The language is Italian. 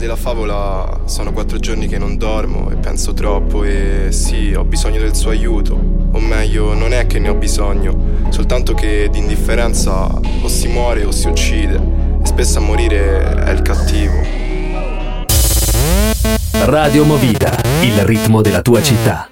della favola sono 4 giorni che non dormo e penso troppo e sì, ho bisogno del suo aiuto. O meglio, non è che ne ho bisogno, soltanto che di indifferenza o si muore o si uccide. E spesso a morire è il cattivo. Radio Movida, il ritmo della tua città.